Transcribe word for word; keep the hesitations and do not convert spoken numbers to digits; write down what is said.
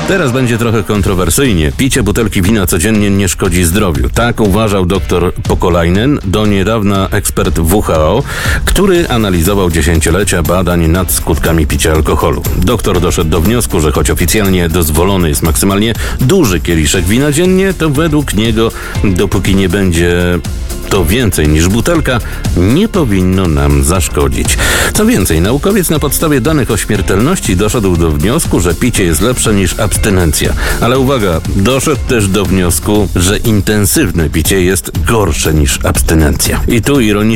Teraz będzie trochę kontrowersyjnie. Picie butelki wina codziennie nie szkodzi zdrowiu. Tak uważał dr Pokolainen, do niedawna ekspert W H O, który analizował dziesięciolecia badań nad skutkami picia alkoholu. Doktor doszedł do wniosku, że choć oficjalnie dozwolony jest maksymalnie duży kieliszek wina dziennie, to według niego, dopóki nie będzie to więcej niż butelka, nie powinno nam zaszkodzić. Co więcej, naukowiec na podstawie danych o śmiertelności doszedł do wniosku, że picie jest lepsze niż abstynencja. Ale uwaga, doszedł też do wniosku, że intensywne picie jest gorsze niż abstynencja. I tu ironicznie